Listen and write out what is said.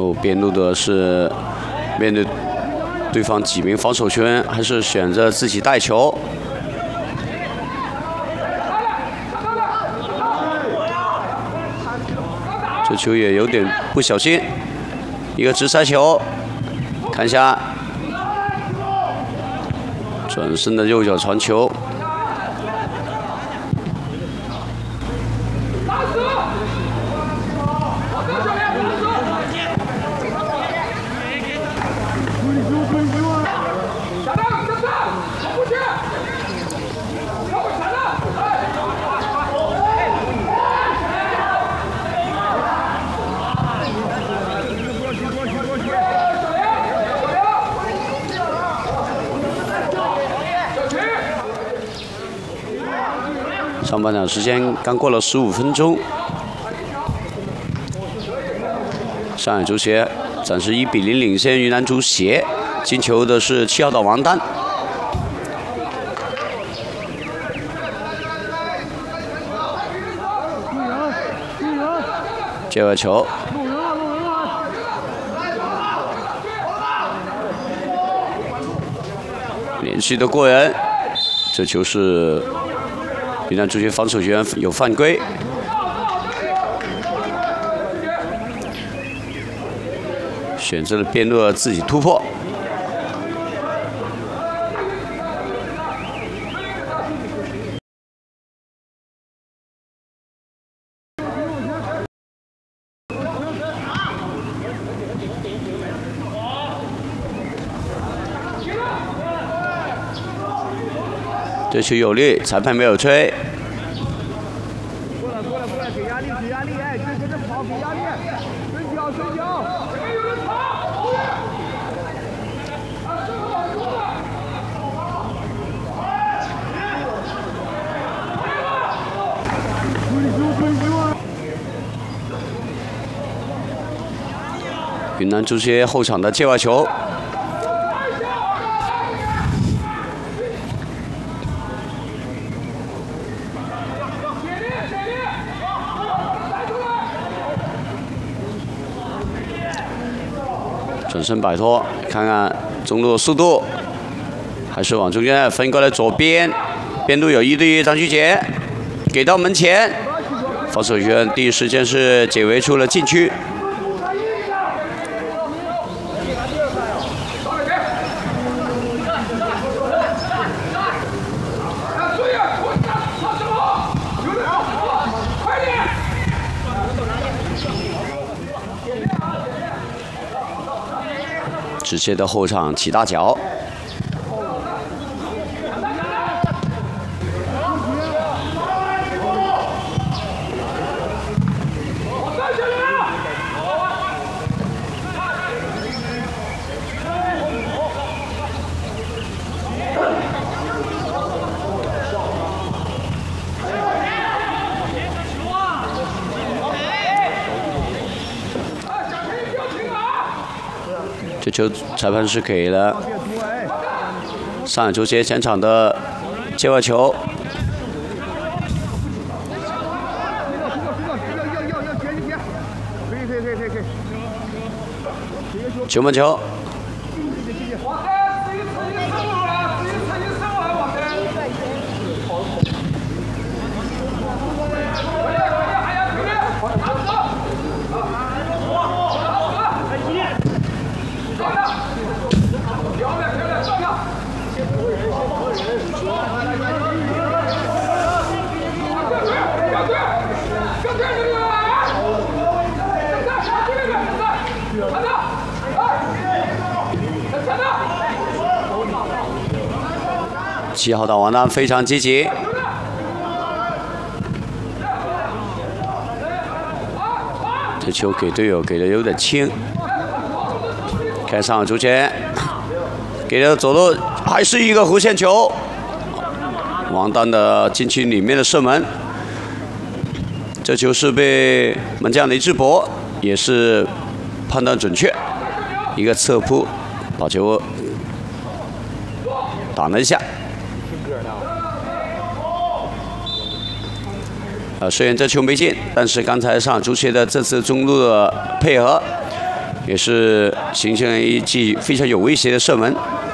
哦，边路的是面对对方几名防守球员，还是选择自己带球。这球也有点不小心，一个直塞球，看一下，转身的右脚传球。 上半场时间刚过了15分钟，上海足协暂时1比0领先云南足协，进球的是7号的王丹。接外球，连续的过人，这球是。 云南足协防守球员有犯规，选择了边路自己突破。这球有力，裁判没有吹。过来，给压力，哎，跟着跑，给压力，伸脚。云南足协后场的界外球。 转身摆脱，看看中路的速度，还是往中间分过来左边，边路有1对1张旭杰，给到门前，防守球员第一时间是解围出了禁区。直接的后场起大脚，这球裁判是给了上海足协前场的界外球。球门球。7号的王丹非常积极，这球给队友给的有点轻，开上足协，给了左路，还是一个弧线球，王丹的禁区里面的射门，这球是被门将雷志博也是判断准确，一个侧扑把球挡了一下。虽然这球没进，但是刚才上足协的这次中路的配合， 也是形成了一记非常有威胁的射门。